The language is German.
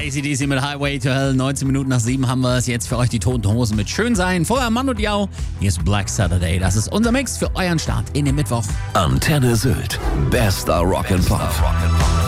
AC/DC mit Highway to Hell. 19 Minuten nach 7 haben wir es jetzt für euch, die Toten Hosen mit Schön sein. Vorher Mann und Jau. Hier ist Black Saturday. Das ist unser Mix für euren Start in den Mittwoch. Antenne Sylt. Bester Rock'n'Pop.